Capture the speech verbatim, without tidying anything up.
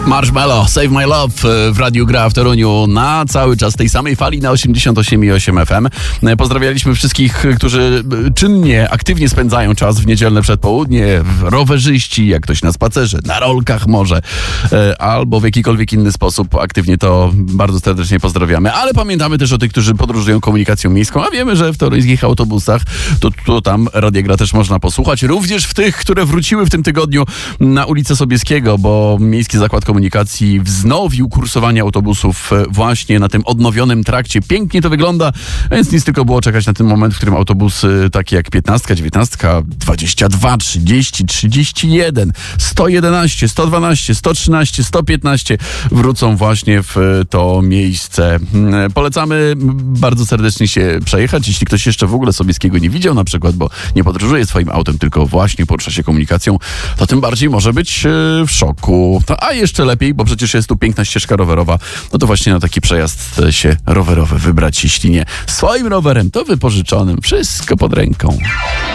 Marshmello, Save My Love w Radiu Gra w Toruniu na cały czas tej samej fali na osiemdziesiąt osiem i osiem F M. Pozdrawialiśmy wszystkich, którzy czynnie, aktywnie spędzają czas w niedzielne przedpołudnie, rowerzyści, jak ktoś na spacerze, na rolkach może, albo w jakikolwiek inny sposób aktywnie, to bardzo serdecznie pozdrawiamy. Ale pamiętamy też o tych, którzy podróżują komunikacją miejską, a wiemy, że w toruńskich autobusach to, to tam Radia Gra też można posłuchać. Również w tych, które wróciły w tym tygodniu na ulicę Sobieskiego, bo Miejski Zakład Komunikacji wznowił kursowanie autobusów właśnie na tym odnowionym trakcie. Pięknie to wygląda, więc nic tylko było czekać na ten moment, w którym autobusy takie jak piętnastka, dziewiętnastka, dwadzieścia dwa, trzydzieści, trzydzieści jeden, sto jedenaście, sto dwanaście, sto trzynaście, sto piętnaście wrócą właśnie w to miejsce. Polecamy bardzo serdecznie się przejechać, jeśli ktoś jeszcze w ogóle Sobieskiego nie widział na przykład, bo nie podróżuje swoim autem, tylko właśnie porusza się komunikacją, to tym bardziej może być w szoku. To, a jeszcze lepiej, bo przecież jest tu piękna ścieżka rowerowa, no to właśnie na taki przejazd się rowerowy wybrać, jeśli nie swoim rowerem, to wypożyczonym, wszystko pod ręką.